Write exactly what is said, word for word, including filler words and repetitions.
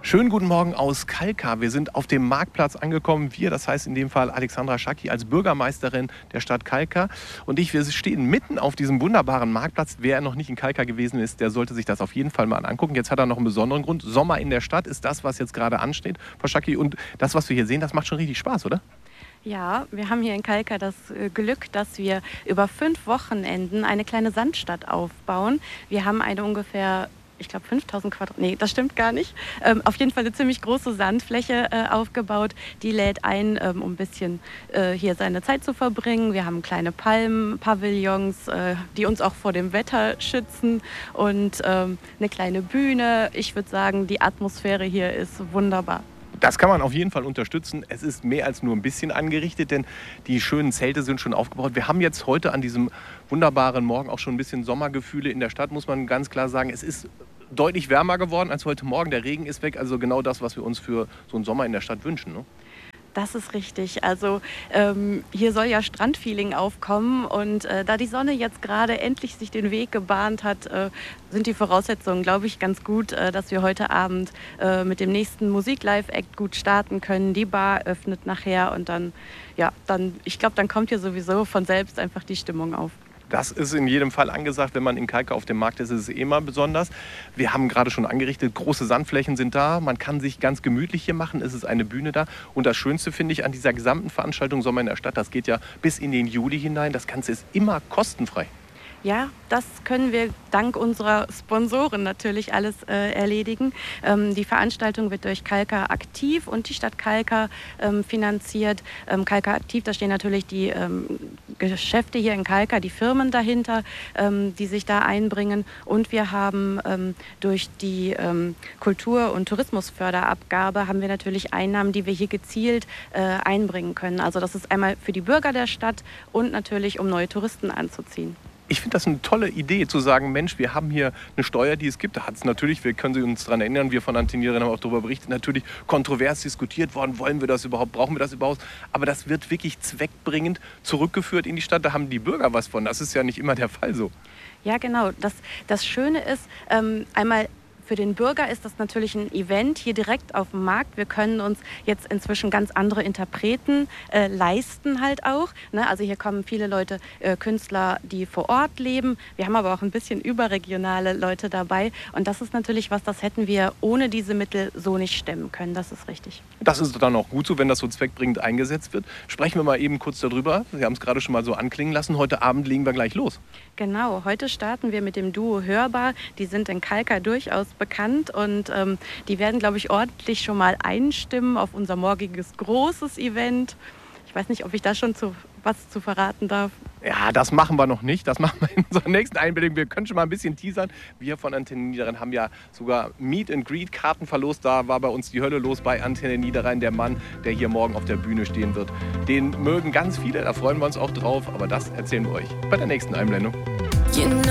Schönen guten Morgen aus Kalkar. Wir sind auf dem Marktplatz angekommen. Wir, das heißt in dem Fall Alexandra Schacki als Bürgermeisterin der Stadt Kalkar. Und ich, wir stehen mitten auf diesem wunderbaren Marktplatz. Wer noch nicht in Kalkar gewesen ist, der sollte sich das auf jeden Fall mal angucken. Jetzt hat er noch einen besonderen Grund. Sommer in der Stadt ist das, was jetzt gerade ansteht, Frau Schacki. Und das, was wir hier sehen, das macht schon richtig Spaß, oder? Ja, wir haben hier in Kalkar das Glück, dass wir über fünf Wochenenden eine kleine Sandstadt aufbauen. Wir haben eine ungefähr, ich glaube fünftausend Quadratmeter, nee, das stimmt gar nicht. Ähm, auf jeden Fall eine ziemlich große Sandfläche äh, aufgebaut. Die lädt ein, ähm, um ein bisschen äh, hier seine Zeit zu verbringen. Wir haben kleine Palmen, Pavillons, äh, die uns auch vor dem Wetter schützen und ähm, eine kleine Bühne. Ich würde sagen, die Atmosphäre hier ist wunderbar. Das kann man auf jeden Fall unterstützen. Es ist mehr als nur ein bisschen angerichtet, denn die schönen Zelte sind schon aufgebaut. Wir haben jetzt heute an diesem wunderbaren Morgen auch schon ein bisschen Sommergefühle in der Stadt, muss man ganz klar sagen. Es ist deutlich wärmer geworden als heute Morgen. Der Regen ist weg, also genau das, was wir uns für so einen Sommer in der Stadt wünschen, ne? Das ist richtig. Also ähm, hier soll ja Strandfeeling aufkommen und äh, da die Sonne jetzt gerade endlich sich den Weg gebahnt hat, äh, sind die Voraussetzungen, glaube ich, ganz gut, äh, dass wir heute Abend äh, mit dem nächsten Musik-Live-Act gut starten können. Die Bar öffnet nachher und dann, ja, dann, ich glaube, dann kommt hier sowieso von selbst einfach die Stimmung auf. Das ist in jedem Fall angesagt, wenn man in Kalkar auf dem Markt ist, ist es immer besonders. Wir haben gerade schon angerichtet, große Sandflächen sind da, man kann sich ganz gemütlich hier machen, es ist eine Bühne da. Und das Schönste finde ich an dieser gesamten Veranstaltung Sommer in der Stadt, das geht ja bis in den Juli hinein, das Ganze ist immer kostenfrei. Ja, das können wir dank unserer Sponsoren natürlich alles äh, erledigen. Ähm, die Veranstaltung wird durch Kalkar Aktiv und die Stadt Kalkar ähm, finanziert. Ähm, Kalkar Aktiv, da stehen natürlich die ähm, Geschäfte hier in Kalkar, die Firmen dahinter, ähm, die sich da einbringen. Und wir haben ähm, durch die ähm, Kultur- und Tourismusförderabgabe haben wir natürlich Einnahmen, die wir hier gezielt äh, einbringen können. Also das ist einmal für die Bürger der Stadt und natürlich, um neue Touristen anzuziehen. Ich finde das eine tolle Idee, zu sagen, Mensch, wir haben hier eine Steuer, die es gibt. Da hat es natürlich, wir können Sie uns daran erinnern, wir von Antennierern haben auch darüber berichtet, natürlich kontrovers diskutiert worden, wollen wir das überhaupt, brauchen wir das überhaupt? Aber das wird wirklich zweckbringend zurückgeführt in die Stadt. Da haben die Bürger was von. Das ist ja nicht immer der Fall so. Ja, genau. Das, das Schöne ist, ähm, einmal für den Bürger ist das natürlich ein Event hier direkt auf dem Markt. Wir können uns jetzt inzwischen ganz andere Interpreten äh, leisten halt auch. Ne? Also hier kommen viele Leute, äh, Künstler, die vor Ort leben. Wir haben aber auch ein bisschen überregionale Leute dabei. Und das ist natürlich was, das hätten wir ohne diese Mittel so nicht stemmen können. Das ist richtig. Das ist dann auch gut so, wenn das so zweckbringend eingesetzt wird. Sprechen wir mal eben kurz darüber. Sie haben es gerade schon mal so anklingen lassen. Heute Abend legen wir gleich los. Genau, heute starten wir mit dem Duo Hörbar. Die sind in Kalkar durchaus bekannt und ähm, die werden, glaube ich, ordentlich schon mal einstimmen auf unser morgiges großes Event. Ich weiß nicht, ob ich da schon zu, was zu verraten darf. Ja, das machen wir noch nicht. Das machen wir in unserer nächsten Einbildung. Wir können schon mal ein bisschen teasern. Wir von Antenne Niederrhein haben ja sogar Meet and Greet Karten verlost. Da war bei uns die Hölle los bei Antenne Niederrhein. Der Mann, der hier morgen auf der Bühne stehen wird. Den mögen ganz viele, da freuen wir uns auch drauf. Aber das erzählen wir euch bei der nächsten Einblendung.